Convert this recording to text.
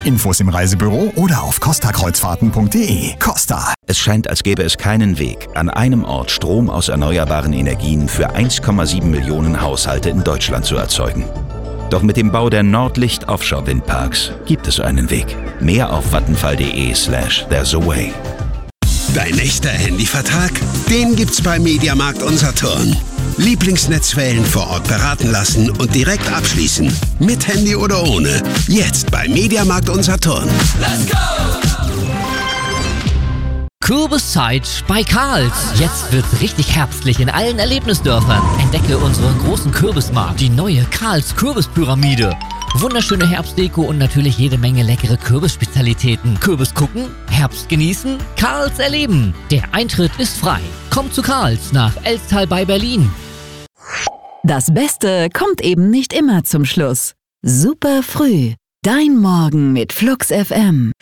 Infos im Reisebüro oder auf costakreuzfahrten.de. Costa. Es scheint, als gäbe es keinen Weg, an einem Ort Strom aus erneuerbaren Energien für 1,7 Millionen Haushalte in Deutschland zu erzeugen. Doch mit dem Bau der Nordlicht Offshore Windparks gibt es einen Weg. Mehr auf vattenfall.de/there's a way. Dein echter Handyvertrag? Den gibt's bei Mediamarkt Unsaturn. Lieblingsnetzwellen vor Ort beraten lassen und direkt abschließen. Mit Handy oder ohne. Jetzt bei Mediamarkt Unsaturn. Let's go! Kürbiszeit bei Karls. Jetzt wird's richtig herbstlich in allen Erlebnisdörfern. Entdecke unseren großen Kürbismarkt, die neue Karls Kürbispyramide. Wunderschöne Herbstdeko und natürlich jede Menge leckere Kürbisspezialitäten. Kürbis gucken, Herbst genießen, Karls erleben. Der Eintritt ist frei. Komm zu Karls nach Elstal bei Berlin. Das Beste kommt eben nicht immer zum Schluss. Super früh. Dein Morgen mit Flux FM.